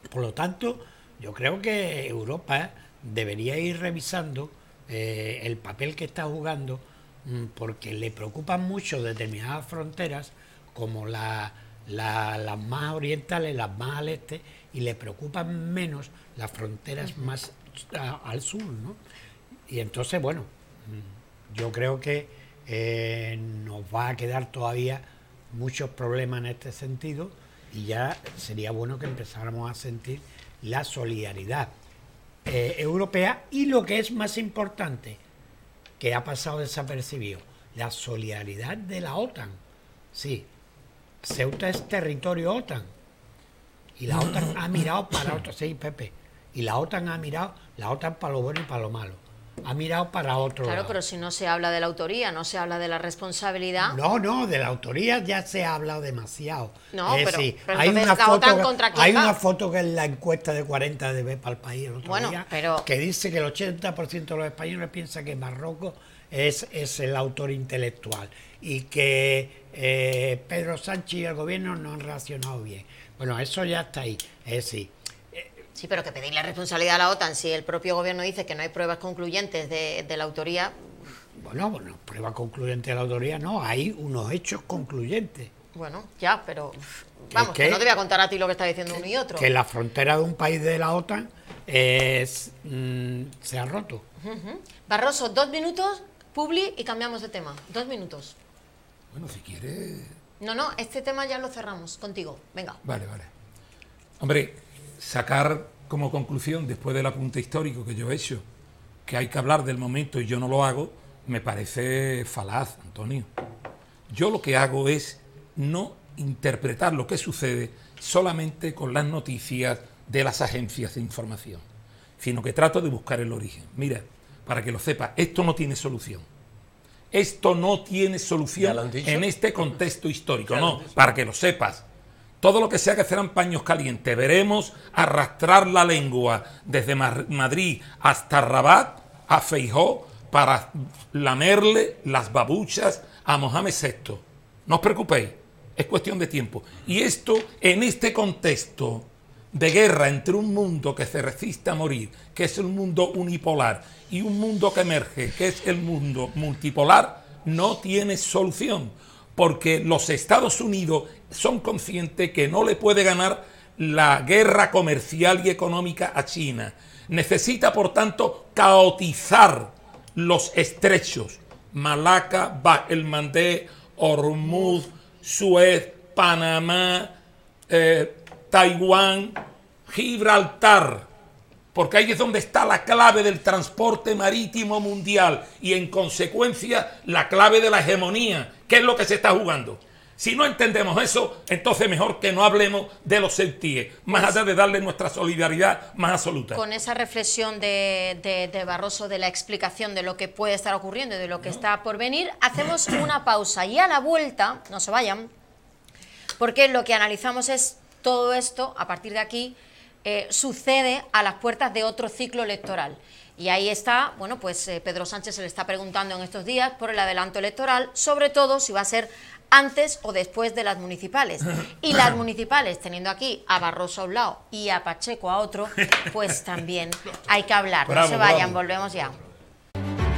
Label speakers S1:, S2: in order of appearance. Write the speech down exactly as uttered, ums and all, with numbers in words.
S1: Por lo tanto, yo creo que Europa debería ir revisando eh, el papel que está jugando, mmm, porque le preocupan mucho determinadas fronteras, como la, la, las más orientales, las más al este, y le preocupan menos las fronteras más a, al sur, ¿no? Y entonces, bueno, yo creo que eh, nos va a quedar todavía muchos problemas en este sentido, y ya sería bueno que empezáramos a sentir la solidaridad eh, europea, y lo que es más importante, que ha pasado desapercibido, la solidaridad de la OTAN. Sí, Ceuta es territorio OTAN, y la OTAN ha mirado para otro, sí, Pepe, y la OTAN ha mirado, la OTAN para lo bueno y para lo malo, ha mirado para otro
S2: Claro,
S1: lado.
S2: pero si no se habla de la autoría, no se habla de la responsabilidad.
S1: No, no, de la autoría ya se ha hablado demasiado.
S2: No,
S1: es
S2: pero,
S1: decir,
S2: pero
S1: hay
S2: entonces
S1: una
S2: la
S1: foto,
S2: OTAN contra quién
S1: hay
S2: va.
S1: una foto que es la encuesta de cuarenta de B para el país el otro
S2: Bueno,
S1: día,
S2: pero...
S1: que dice que el ochenta por ciento de los españoles piensa que Marruecos es, es el autor intelectual, y que eh, Pedro Sánchez y el gobierno no han reaccionado bien. Bueno, eso ya está ahí. Es decir,
S2: Sí, pero que pedirle responsabilidad a la OTAN si el propio gobierno dice que no hay pruebas concluyentes de, de la autoría.
S1: Bueno, bueno, prueba concluyente de la autoría no, hay unos hechos concluyentes.
S2: Bueno, ya, pero vamos, que,
S1: que
S2: no te voy a contar a ti lo que está diciendo uno y otro.
S1: Que la frontera de un país de la OTAN es, mmm, se ha roto.
S2: Uh-huh. Barroso, dos minutos, Publi, y cambiamos de tema. Dos minutos.
S3: Bueno, si quiere...
S2: No, no, este tema ya lo cerramos contigo. Venga.
S3: Vale, vale. Hombre, sacar como conclusión, después del apunte histórico que yo he hecho, que hay que hablar del momento y yo no lo hago, me parece falaz, Antonio. Yo lo que hago es no interpretar lo que sucede solamente con las noticias de las agencias de información, sino que trato de buscar el origen. Mira, para que lo sepa, esto no tiene solución. Esto no tiene solución en este contexto histórico, no, para que lo sepas. Todo lo que sea que serán paños calientes. Veremos arrastrar la lengua desde Madrid hasta Rabat, a Feijóo, para lamerle las babuchas a Mohamed sexto. No os preocupéis, es cuestión de tiempo. Y esto, en este contexto de guerra entre un mundo que se resiste a morir, que es el mundo unipolar, y un mundo que emerge, que es el mundo multipolar, no tiene solución. Porque los Estados Unidos son conscientes que no le puede ganar la guerra comercial y económica a China. Necesita, por tanto, caotizar los estrechos. Malaca, Bab el-Mandeb, Hormuz, Suez, Panamá, eh, Taiwán, Gibraltar. Porque ahí es donde está la clave del transporte marítimo mundial y, en consecuencia, la clave de la hegemonía. ¿Qué es lo que se está jugando? Si no entendemos eso, entonces mejor que no hablemos de los ceutíes, más allá de darle nuestra solidaridad más absoluta.
S2: Con esa reflexión de, de, de Barroso, de la explicación de lo que puede estar ocurriendo y de lo que ¿no? está por venir, hacemos una pausa y a la vuelta, no se vayan, porque lo que analizamos es todo esto, a partir de aquí, eh, sucede a las puertas de otro ciclo electoral. Y ahí está, bueno, pues eh, Pedro Sánchez se le está preguntando en estos días por el adelanto electoral, sobre todo si va a ser antes o después de las municipales. Y las municipales, teniendo aquí a Barroso a un lado y a Pacheco a otro, pues también hay que hablar.
S3: Bravo,
S2: no se vayan,
S3: bravo.
S2: volvemos ya.